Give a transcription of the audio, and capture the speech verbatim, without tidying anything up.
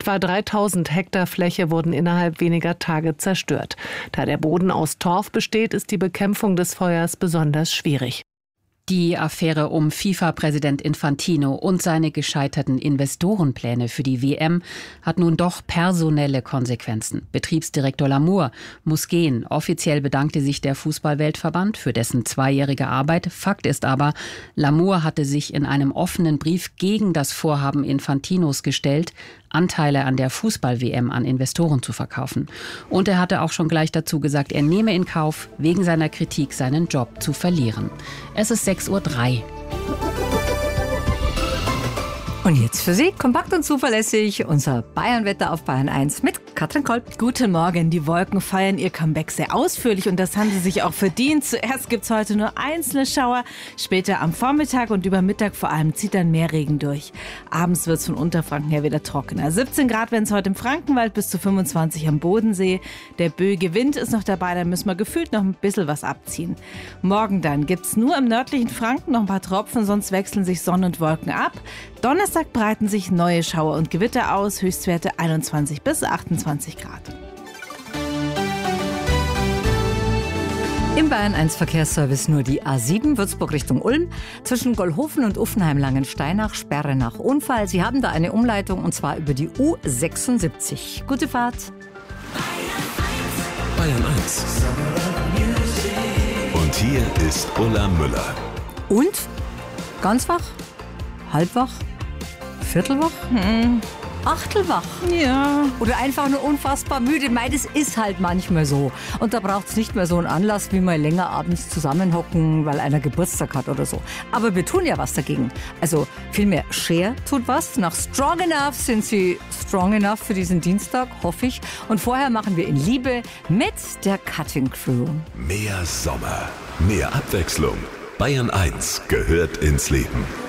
Etwa dreitausend Hektar Fläche wurden innerhalb weniger Tage zerstört. Da der Boden aus Torf besteht, ist die Bekämpfung des Feuers besonders schwierig. Die Affäre um FIFA-Präsident Infantino und seine gescheiterten Investorenpläne für die W M hat nun doch personelle Konsequenzen. Betriebsdirektor Lamour muss gehen. Offiziell bedankte sich der Fußballweltverband für dessen zweijährige Arbeit. Fakt ist aber, Lamour hatte sich in einem offenen Brief gegen das Vorhaben Infantinos gestellt, Anteile an der Fußball-W M an Investoren zu verkaufen. Und er hatte auch schon gleich dazu gesagt, er nehme in Kauf, wegen seiner Kritik seinen Job zu verlieren. Es ist sechs Uhr drei. Und jetzt für Sie, kompakt und zuverlässig, unser Bayern-Wetter auf Bayern eins mit Katrin Kolb. Guten Morgen, die Wolken feiern ihr Comeback sehr ausführlich und das haben sie sich auch verdient. Zuerst gibt es heute nur einzelne Schauer, später am Vormittag und über Mittag vor allem zieht dann mehr Regen durch. Abends wird es von Unterfranken her wieder trockener. siebzehn Grad werden es heute im Frankenwald, bis zu fünfundzwanzig am Bodensee. Der böige Wind ist noch dabei, da müssen wir gefühlt noch ein bisschen was abziehen. Morgen dann gibt es nur im nördlichen Franken noch ein paar Tropfen, sonst wechseln sich Sonne und Wolken ab. Donnerstag breiten sich neue Schauer und Gewitter aus, Höchstwerte einundzwanzig bis achtundzwanzig Grad. Im Bayern eins Verkehrsservice nur die A sieben, Würzburg Richtung Ulm, zwischen Gollhofen und Uffenheim-Langensteinach, Sperre nach Unfall. Sie haben da eine Umleitung und zwar über die U sechsundsiebzig. Gute Fahrt. Bayern eins. Und hier ist Ulla Müller. Und? Ganz wach? Halbwach? Viertelwach? Hm. Achtelwach? Ja. Oder einfach nur unfassbar müde. Mei, das ist halt manchmal so. Und da braucht es nicht mehr so einen Anlass, wie mal länger abends zusammenhocken, weil einer Geburtstag hat oder so. Aber wir tun ja was dagegen. Also vielmehr, Cher tut was. Nach Strong Enough sind sie strong enough für diesen Dienstag, hoffe ich. Und vorher machen wir in Liebe mit der Cutting Crew. Mehr Sommer, mehr Abwechslung. Bayern eins gehört ins Leben.